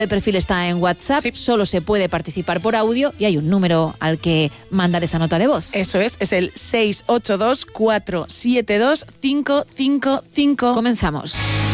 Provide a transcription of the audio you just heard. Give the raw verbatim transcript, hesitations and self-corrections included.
El perfil está en WhatsApp, sí. Solo se puede participar por audio y hay un número al que mandar esa nota de voz. Eso es, es el seis ocho dos, cuatro siete dos, cinco cinco cinco. Comenzamos.